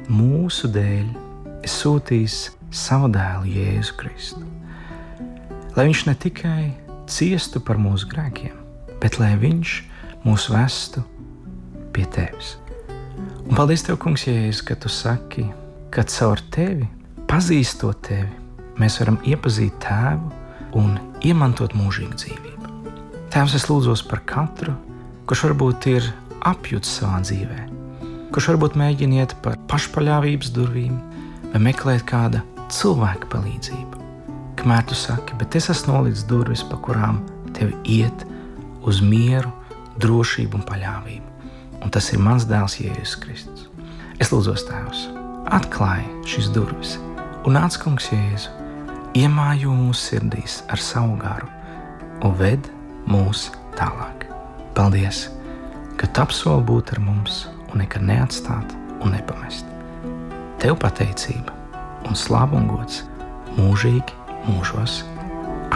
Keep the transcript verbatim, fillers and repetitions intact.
mūsu dēļ ir sūtījis savu dēlu Jēzu Kristu, lai viņš ne tikai ciestu par mūsu grēkiem, bet lai viņš mūs vestu pie tevis. Un paldies Tev, Kungs, Jēzus, ka Tu saki, ka caur Tevi, pazīstot Tevi, mēs varam iepazīt Tēvu un iemantot mūžīgu dzīvību. Tēvs, es lūdzos par katru, kurš varbūt ir apjuts savā dzīvē, kurš varbūt mēģina iet par pašpaļāvības durvīm vai meklēt kāda cilvēka palīdzību. Kamēr Tu saki, bet es esmu nolicis durvis, pa kurām Tev iet uz mieru, drošību un paļāvību. Un tas ir mans dēls Jēzus Kristus. Es lūdzos, Tēvs, atklāj šīs durvis un nāc, Kungs Jēzu, iemājo mūsu sirdīs ar savu garu un ved mūs tālāk. Paldies, ka Tu apsoli būt ar mums un nekad neatstāt un nepamest. Tev pateicība un slava un gods mūžīgi mūžos.